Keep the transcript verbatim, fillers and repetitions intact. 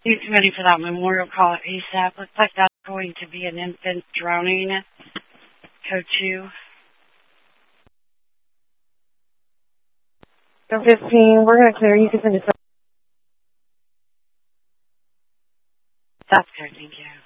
He's ready for that memorial call ASAP. Looks like that's going to be an infant drowning. Code two. Code fifteen, we're going to clear. You can send it. That's good, thank you.